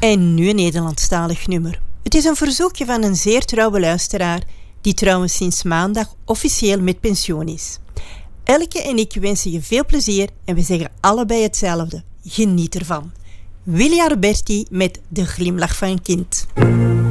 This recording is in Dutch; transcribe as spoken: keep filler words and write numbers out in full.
En nu een Nederlandstalig nummer. Het is een verzoekje van een zeer trouwe luisteraar, die trouwens sinds maandag officieel met pensioen is. Elke en ik wensen je veel plezier en we zeggen allebei hetzelfde. Geniet ervan. Willy Alberti met De Glimlach van een Kind.